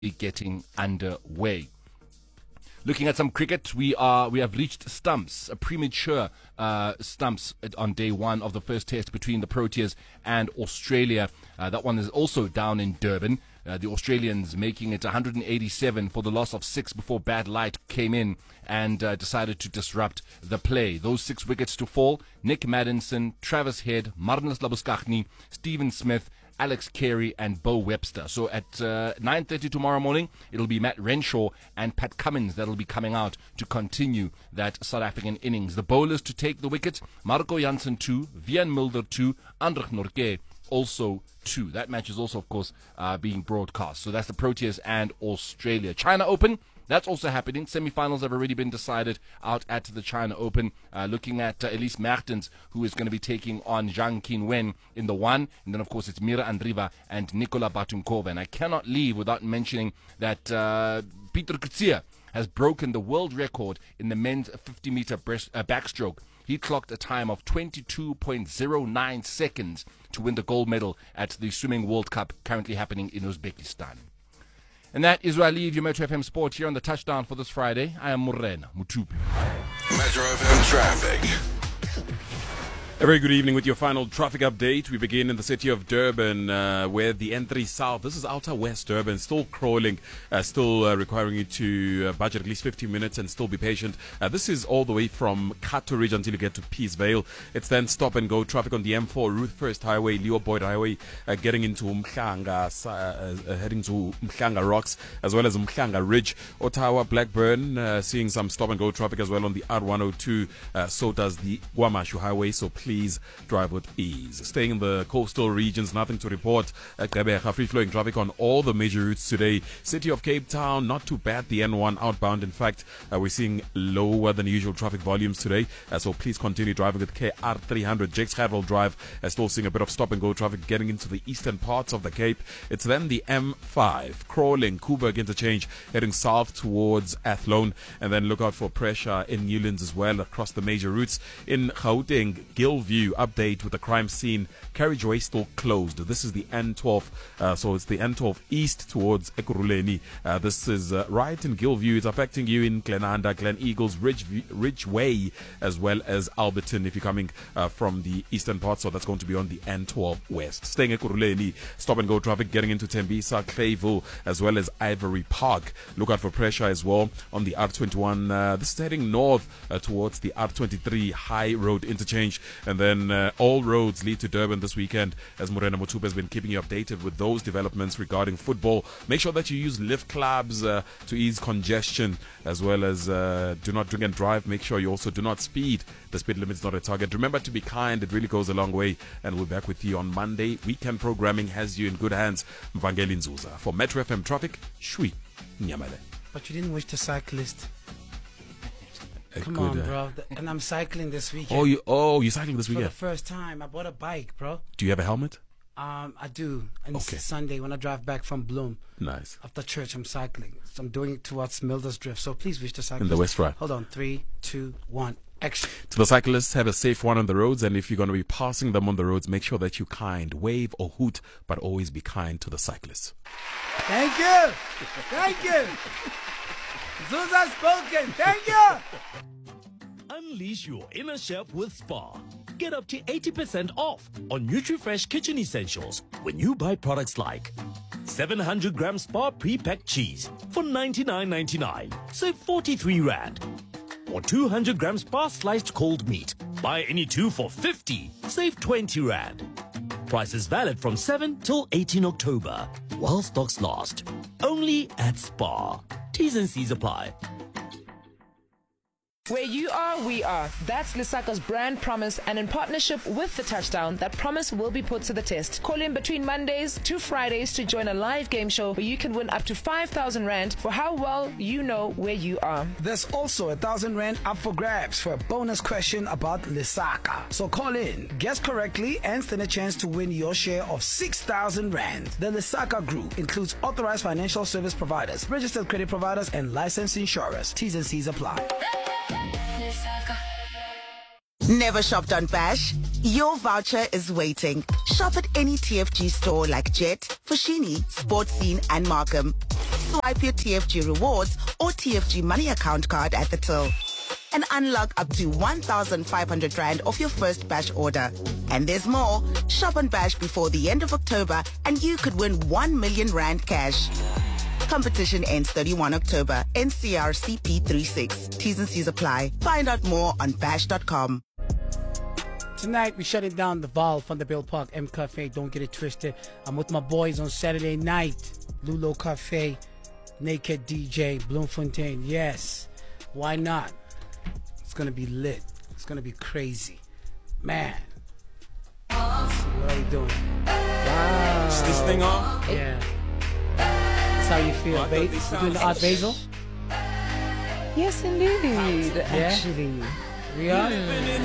getting underway. Looking at some cricket, we have reached stumps, a premature stumps on day one of the first test between the Proteas and Australia. That one is also down in Durban. The Australians making it 187 for the loss of 6 before bad light came in and decided to disrupt the play. Those 6 wickets to fall: Nick Maddinson, Travis Head, Marnus Labuschagne, Stephen Smith, Alex Carey and Bo Webster. So at 9:30 tomorrow morning, it'll be Matt Renshaw and Pat Cummins that'll be coming out to continue that South African innings. The bowlers to take the wicket: Marco Jansen 2, Vian Mulder 2, Andrich Norke also 2. That match is also, of course, being broadcast. So that's the Proteas and Australia. China Open, that's also happening. Semi-finals have already been decided out at the China Open. Looking at Elise Mertens, who is going to be taking on Zhang Qinwen in the one. And then, of course, it's Mira Andriva and Nicola Batumkova. And I cannot leave without mentioning that Peter Kutsia has broken the world record in the men's 50-meter backstroke. He clocked a time of 22.09 seconds to win the gold medal at the Swimming World Cup currently happening in Uzbekistan. And that is where I leave your Metro FM Sport here on the Touchdown for this Friday. I am Morena Mutupi. Metro FM Traffic. A very good evening with your final traffic update. We begin in the city of Durban, where the N3 South, this is Outer West Durban, still crawling, still requiring you to budget at least 15 minutes and still be patient. This is all the way from Kato Ridge until you get to Peace Vale. It's then stop and go traffic on the M4, Ruth First Highway, Leo Boyd Highway, getting into Umhlanga, heading to Umhlanga Rocks, as well as Umhlanga Ridge. Ottawa, Blackburn, seeing some stop and go traffic as well on the R102. So does the Guamashu Highway, so please drive with ease. Staying in the coastal regions, nothing to report. Gqeberha, free-flowing traffic on all the major routes today. City of Cape Town, not too bad. The N1 outbound, in fact, we're seeing lower than usual traffic volumes today. So please continue driving with KR300. Jakes Gerwel Drive, still seeing a bit of stop-and-go traffic getting into the eastern parts of the Cape. It's then the M5, crawling, Koeberg interchange, heading south towards Athlone. And then look out for pressure in Newlands as well across the major routes. In Gauteng, Gilview, update with the crime scene. Carriageway still closed. This is the N12, so it's the N12 east towards Ekurhuleni. This is right in Gilview. It's affecting you in Glenanda, Glen Eagles, Ridgeway, as well as Alberton if you're coming from the eastern part. So that's going to be on the N12 west. Staying Ekurhuleni, stop and go traffic getting into Tembisa, Clayville, as well as Ivory Park. Look out for pressure as well on the R21. This is heading north towards the R23 High Road interchange. And then all roads lead to Durban this weekend, as Morena Mutupi has been keeping you updated with those developments regarding football. Make sure that you use lift clubs to ease congestion, as well as do not drink and drive. Make sure you also do not speed. The speed limit is not a target. Remember to be kind. It really goes a long way. And we're back with you on Monday. Weekend programming has you in good hands. Mvangeli Nzuza. For Metro FM Traffic, Shui Nyamale. But you didn't wish the cyclist. Come on, bro. And I'm cycling this weekend. You're cycling this weekend? For the first time. I bought a bike, bro. Do you have a helmet? I do. And Okay. it's Sunday when I drive back from Bloem. Nice. After church, I'm cycling. So I'm doing it towards Milders Drift. So please wish the cyclist. In the West Drive. Hold on. 3, 2, 1. Action. To the cyclists, have a safe one on the roads, and if you're going to be passing them on the roads, make sure that you're kind. Wave or hoot, but always be kind to the cyclists. Thank you. Thank you. Zuza spoken. Thank you. Unleash your inner chef with Spar. Get up to 80% off on NutriFresh kitchen essentials when you buy products like 700 gram Spar pre-packed cheese for $99.99. Save 43 Rand. Or 200 gram Spar sliced cold meat. Buy any 2 for 50. Save 20 Rand. Price is valid from 7 till 18 October. While stocks last. Only at Spar. T's and C's apply. Where you are, we are. That's Lesaka's brand promise, and in partnership with The Touchdown, that promise will be put to the test. Call in between Mondays to Fridays to join a live game show where you can win up to 5,000 Rand for how well you know where you are. There's also 1,000 Rand up for grabs for a bonus question about Lesaka. So call in, guess correctly, and stand a chance to win your share of 6,000 Rand. The Lesaka Group includes authorized financial service providers, registered credit providers, and licensed insurers. T's and C's apply. Never shopped on Bash? Your voucher is waiting. Shop at any TFG store like Jet, Foschini, Sports Scene, and Markham. Swipe your TFG Rewards or TFG Money account card at the till and unlock up to 1,500 Rand off your first Bash order. And there's more. Shop on Bash before the end of October and you could win 1 million Rand cash. Competition ends 31 October. NCR CP36. T's and C's apply. Find out more on bash.com. Tonight, we're shutting down the Valve from the Bill Park M Cafe. Don't get it twisted. I'm with my boys on Saturday night. Lulo Cafe, Naked DJ, Bloemfontein. Yes. Why not? It's going to be lit. It's going to be crazy. Man. What are you doing? Wow. Is this thing on? Yeah. That's how you feel, babe. You doing the Art Basel? Yes, indeed. Actually. We are?